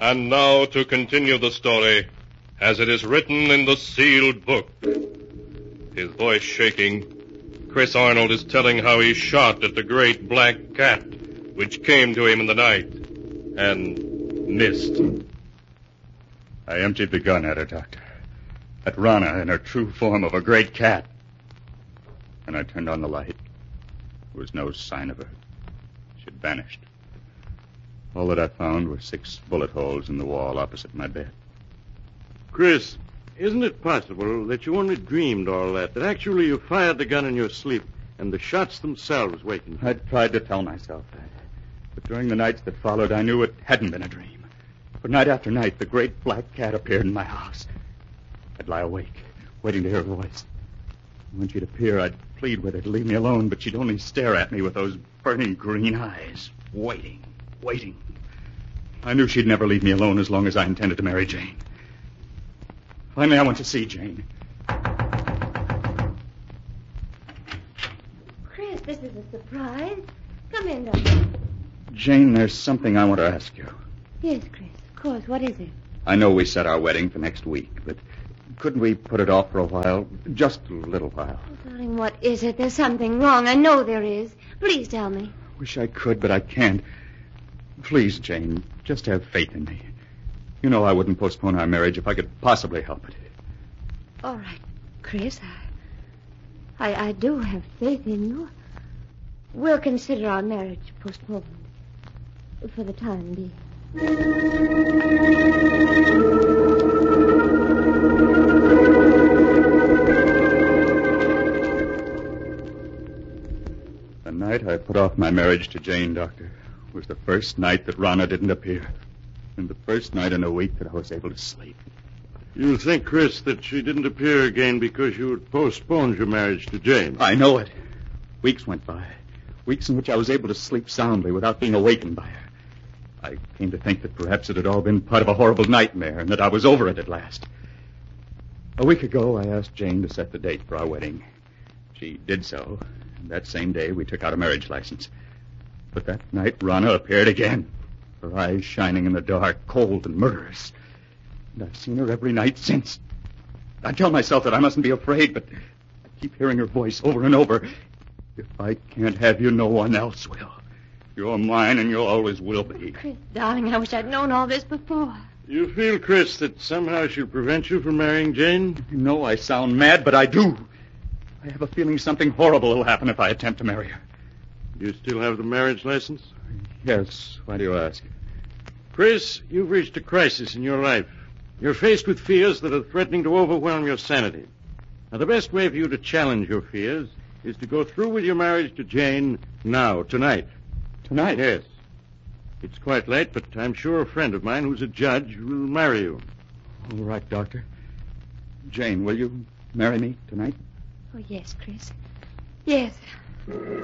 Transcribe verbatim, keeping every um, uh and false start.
And now to continue the story, as it is written in the sealed book. His voice shaking, Chris Arnold is telling how he shot at the great black cat, which came to him in the night, and missed. I emptied the gun at her, Doctor. At Rana in her true form of a great cat. And I turned on the light. There was no sign of her. She had vanished. All that I found were six bullet holes in the wall opposite my bed. Chris, isn't it possible that you only dreamed all that, that actually you fired the gun in your sleep, and the shots themselves wakened you? I tried to tell myself that. But during the nights that followed, I knew it hadn't been a dream. For night after night, the great black cat appeared in my house. I'd lie awake, waiting to hear her voice. When she'd appear, I'd plead with her to leave me alone, but she'd only stare at me with those burning green eyes, waiting. Waiting. I knew she'd never leave me alone as long as I intended to marry Jane. Finally, I went to see Jane. Chris, this is a surprise. Come in, Doctor. Jane, there's something I want to ask you. Yes, Chris, of course. What is it? I know we set our wedding for next week, but couldn't we put it off for a while? Just a little while. Oh, darling, what is it? There's something wrong. I know there is. Please tell me. Wish I could, but I can't. Please, Jane, just have faith in me. You know I wouldn't postpone our marriage if I could possibly help it. All right, Chris. I, I, I do have faith in you. We'll consider our marriage postponed for the time being. The night I put off my marriage to Jane, Doctor, was the first night that Rana didn't appear. And the first night in a week that I was able to sleep. You think, Chris, that she didn't appear again because you had postponed your marriage to Jane? I know it. Weeks went by. Weeks in which I was able to sleep soundly without being awakened by her. I came to think that perhaps it had all been part of a horrible nightmare and that I was over it at last. A week ago, I asked Jane to set the date for our wedding. She did so, and that same day we took out a marriage license. But that night, Rana appeared again, her eyes shining in the dark, cold and murderous. And I've seen her every night since. I tell myself that I mustn't be afraid, but I keep hearing her voice over and over. If I can't have you, no one else will. You're mine, and you always will be. Chris, darling, I wish I'd known all this before. You feel, Chris, that somehow she'll prevent you from marrying Jane? You know I sound mad, but I do. I have a feeling something horrible will happen if I attempt to marry her. You still have the marriage license? Yes. Why do you ask? Chris, you've reached a crisis in your life. You're faced with fears that are threatening to overwhelm your sanity. Now, the best way for you to challenge your fears is to go through with your marriage to Jane now, tonight. Tonight? Yes. It's quite late, but I'm sure a friend of mine who's a judge will marry you. All right, Doctor. Jane, will you marry me tonight? Oh, yes, Chris. Yes.